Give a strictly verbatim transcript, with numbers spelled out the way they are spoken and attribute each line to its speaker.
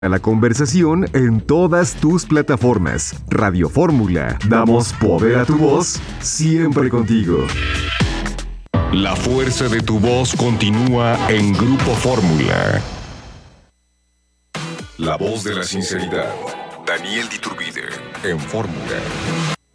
Speaker 1: a la conversación en todas tus plataformas. Radio Fórmula, damos poder a tu voz, siempre contigo.
Speaker 2: La fuerza de tu voz continúa en Grupo Fórmula. La voz de la sinceridad. Daniel Diturbide en Fórmula.